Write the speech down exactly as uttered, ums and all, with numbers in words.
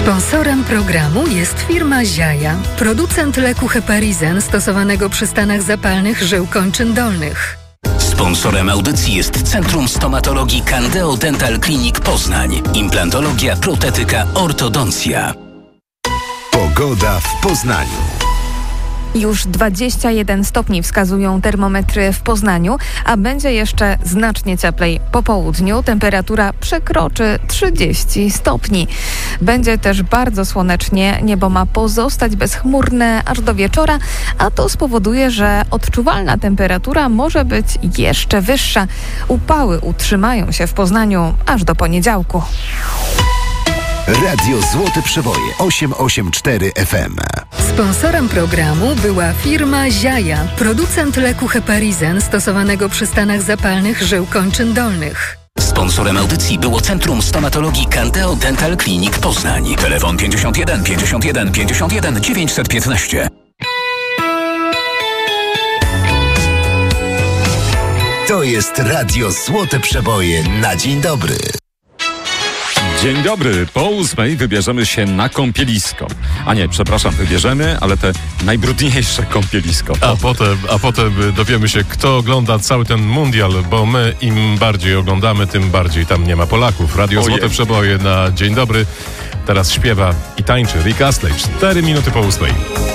Sponsorem programu jest firma Ziaja, producent leku Heparizen stosowanego przy stanach zapalnych żył kończyn dolnych. Sponsorem audycji jest Centrum Stomatologii Candeo Dental Clinic Poznań. Implantologia, protetyka, ortodoncja. Pogoda w Poznaniu. Już dwadzieścia jeden stopni wskazują termometry w Poznaniu, a będzie jeszcze znacznie cieplej po południu. Temperatura przekroczy trzydzieści stopni. Będzie też bardzo słonecznie. Niebo ma pozostać bezchmurne aż do wieczora, a to spowoduje, że odczuwalna temperatura może być jeszcze wyższa. Upały utrzymają się w Poznaniu aż do poniedziałku. Radio Złote Przeboje osiem osiem cztery F M. Sponsorem programu była firma Ziaja, producent leku Heparizen stosowanego przy stanach zapalnych żył kończyn dolnych. Sponsorem audycji było Centrum Stomatologii Candeo Dental Clinic Poznań. Telefon pięćdziesiąt jeden pięćdziesiąt jeden pięćdziesiąt jeden dziewięćset piętnaście. To jest Radio Złote Przeboje na dzień dobry. Dzień dobry. Po ósmej wybierzemy się na kąpielisko. A nie, przepraszam, wybierzemy, ale te najbrudniejsze kąpielisko. A potem, a potem dowiemy się, kto ogląda cały ten mundial, bo my im bardziej oglądamy, tym bardziej tam nie ma Polaków. Radio Złote Przeboje na dzień dobry. Teraz śpiewa i tańczy Rick Astley. Cztery minuty po ósmej.